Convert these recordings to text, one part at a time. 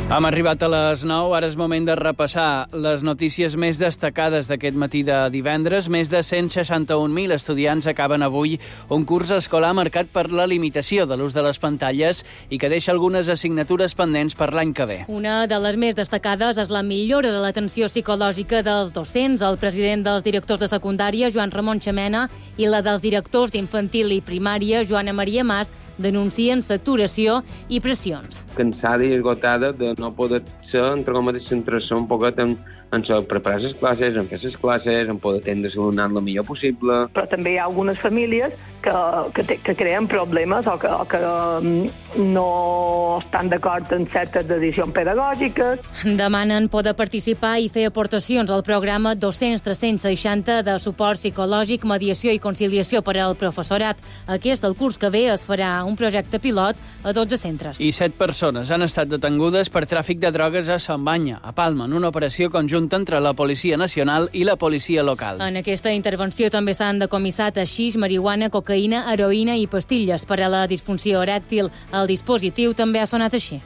Hem arribat a les 9, ara és moment de repassar les notícies més destacades d'aquest matí de divendres. Més de 161.000 estudiants acaben avui un curs escolar marcat per la limitació de l'ús de les pantalles i que deixa algunes assignatures pendents per l'any que ve. Una de les més destacades és la millora de l'atenció psicològica dels docents. El president dels directors de secundària, Joan Ramon Xamena, i la dels directors d'infantil i primària, Joana Maria Mas, denuncien saturació i pressions. Cansada i esgotada de no poder ser, entre cometes, centrar-se un poquet en preparar les classes, en fer les classes, en poder atendre l'alumnat el millor possible. Però també hi ha algunes famílies que creen problemes o que no estan d'acord en certes decisions pedagògiques. Demanen poder participar i fer aportacions al programa 200-360 de suport psicològic, mediació i conciliació per al professorat. Aquest, el curs que ve, es farà un projecte pilot a 12 centres. I 7 persones han estat detingudes per tràfic de drogues a Sant Banya, a Palma, en una operació conjunta entre la Policia Nacional i la policia local. En aquesta intervenció també s'han decomissat haixix, marihuana, cocaïna, heroïna i pastilles per a la disfunció erèctil. El dispositiu també ha sonat així.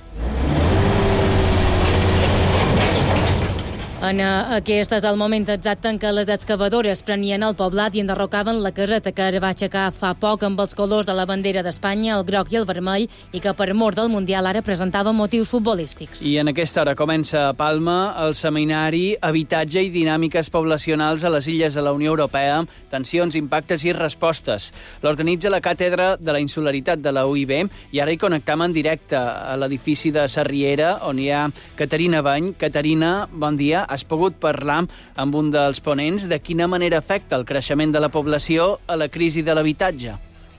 Aquest és el moment exacte en què les excavadores prenien el poblat i enderrocaven la caseta que va aixecar fa poc amb els colors de la bandera d'Espanya, el groc i el vermell, i que per mort del Mundial ara presentava motius futbolístics. I en aquesta hora comença a Palma el seminari Habitatge i dinàmiques poblacionals a les illes de la Unió Europea, tensions, impactes i respostes. L'organitza la Càtedra de la Insularitat de la UIB i ara hi connectam en directe a l'edifici de Sarriera, on hi ha Caterina Bany. Caterina, bon dia. Has pogut parlar amb un dels ponents de quina manera afecta el creixement de la població a la crisi de l'habitatge.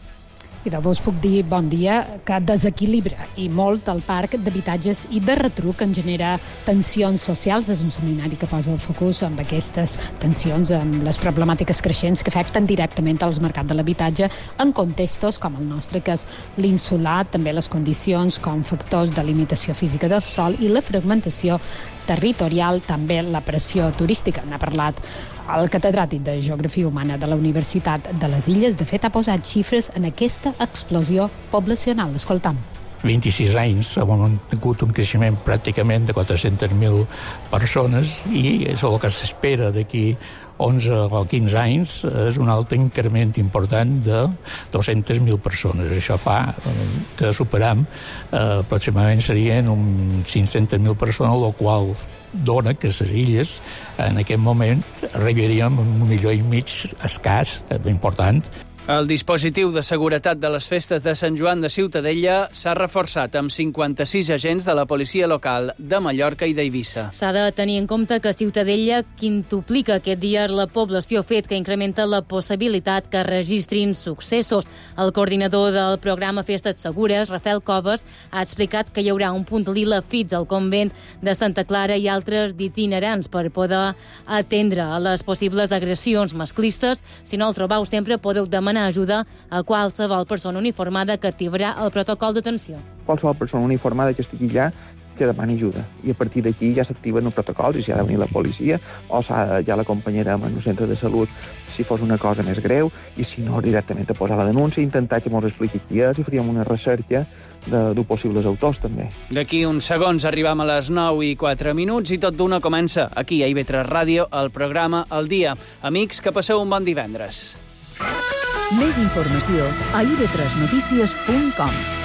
I de vos puc dir, bon dia, que desequilibra i molt el parc d'habitatges i de retruc en genera tensions socials. És un seminari que posa el focus amb aquestes tensions, amb les problemàtiques creixents que afecten directament als mercats de l'habitatge en contextos com el nostre, que és l'insular, també les condicions com factors de limitació física del sòl i la fragmentació territorial, també la pressió turística. N'ha parlat el catedràtic de Geografia Humana de la Universitat de les Illes. De fet, ha posat xifres en aquesta explosió poblacional. Escoltam. 26 anys hem tingut un creixement pràcticament de 400.000 persones i és el que s'espera d'aquí 11 o 15 anys és un altre increment important de 200.000 persones. Això fa que superam aproximadament serien 500.000 persones, el qual dona que les illes en aquest moment arribaríem a 1,5 milions escàs, important. El dispositiu de seguretat de les festes de Sant Joan de Ciutadella s'ha reforçat amb 56 agents de la policia local de Mallorca i d'Eivissa. S'ha de tenir en compte que Ciutadella quintuplica aquest dia la població, fet que incrementa la possibilitat que registrin successos. El coordinador del programa Festes Segures, Rafael Coves, ha explicat que hi haurà un punt lila fins al convent de Santa Clara i altres d'itinerants per poder atendre a les possibles agressions masclistes. Si no el trobeu sempre, podeu demanar ajuda a qualsevol persona uniformada que activarà el protocol d'atenció. Qualsevol persona uniformada que estigui allà que demani ajuda. I a partir d'aquí ja s'activen els protocols i si ha de venir la policia o ja l'acompanyarem en un centre de salut si fos una cosa més greu i si no directament a posar la denúncia i intentar que ens expliqui qui és i faríem una recerca de possibles autors també. D'aquí uns segons arribam a les 9:04 i tot d'una comença aquí a IB3 Ràdio el programa El Dia. Amics, que passeu un bon divendres. Més informació a ib3notícies.com.